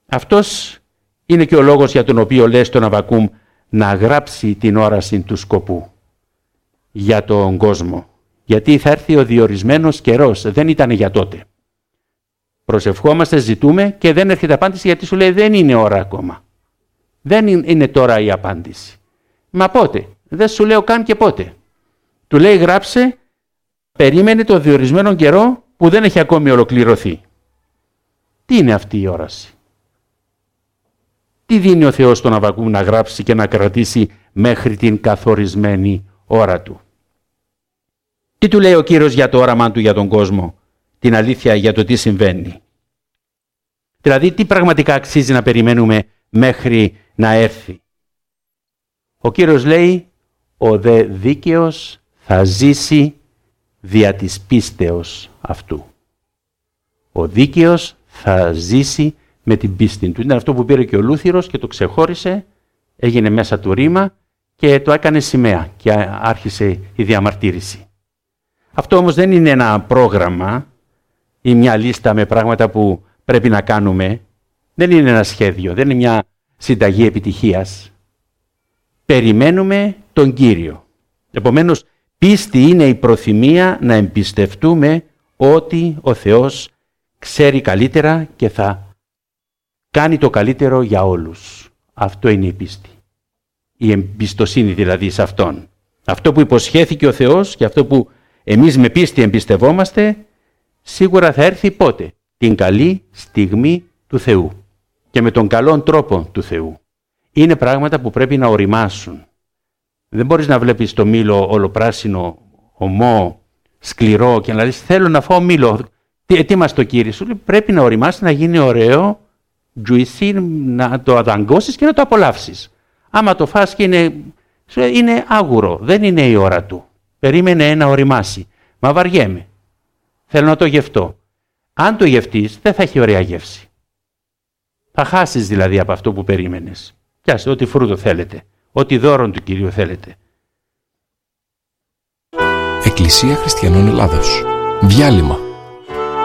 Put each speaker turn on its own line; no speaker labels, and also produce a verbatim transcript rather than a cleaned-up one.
Αυτός είναι και ο λόγος για τον οποίο λέει στον Αββακούμ να γράψει την όραση του σκοπού για τον κόσμο. Γιατί θα έρθει ο διορισμένος καιρός, δεν ήταν για τότε. Προσευχόμαστε, ζητούμε και δεν έρχεται απάντηση γιατί σου λέει δεν είναι ώρα ακόμα. Δεν είναι τώρα η απάντηση. Μα πότε? Δεν σου λέω καν και πότε. Του λέει γράψε, περίμενε το διορισμένο καιρό που δεν έχει ακόμη ολοκληρωθεί. Τι είναι αυτή η όραση? Τι δίνει ο Θεός στον Αββακούμ να γράψει και να κρατήσει μέχρι την καθορισμένη ώρα του? Τι του λέει ο Κύριος για το όραμά του για τον κόσμο? Την αλήθεια για το τι συμβαίνει. Δηλαδή τι πραγματικά αξίζει να περιμένουμε μέχρι να έρθει? Ο Κύριος λέει ο δε δίκαιος θα ζήσει δια της πίστεως αυτού. Ο δίκαιος θα ζήσει με την πίστη του. Είναι αυτό που πήρε και ο Λούθυρος και το ξεχώρισε, έγινε μέσα του ρήμα και το έκανε σημαία και άρχισε η διαμαρτύρηση. Αυτό όμως δεν είναι ένα πρόγραμμα ή μια λίστα με πράγματα που πρέπει να κάνουμε. Δεν είναι ένα σχέδιο, δεν είναι μια συνταγή επιτυχίας. Περιμένουμε τον Κύριο. Επομένως, πίστη είναι η προθυμία να εμπιστευτούμε ότι ο Θεός ξέρει καλύτερα και θα κάνει το καλύτερο για όλους. Αυτό είναι η πίστη. Η εμπιστοσύνη δηλαδή σε Αυτόν. Αυτό που υποσχέθηκε ο Θεός και αυτό που εμείς με πίστη εμπιστευόμαστε, σίγουρα θα έρθει πότε? Την καλή στιγμή του Θεού και με τον καλόν τρόπο του Θεού. Είναι πράγματα που πρέπει να οριμάσουν. Δεν μπορείς να βλέπεις το μήλο ολοπράσινο, ομό, σκληρό και να λες θέλω να φάω μήλο. Τι, τι μας το Κύριε? Σου λέει πρέπει να οριμάσει, να γίνει ωραίο, juicy, να το αδαγκώσεις και να το απολαύσεις. Άμα το φας και είναι, είναι άγουρο, δεν είναι η ώρα του. Περίμενε να οριμάσει. Μα βαριέμαι. Θέλω να το γευτώ. Αν το γευτείς δεν θα έχει ωραία γεύση. Θα χάσεις δηλαδή από αυτό που περίμενες. Πιάστε ό,τι φρούτο θέλετε. Ό,τι δώρον του Κυρίου θέλετε.
Εκκλησία Χριστιανών Ελλάδος. Διάλειμμα.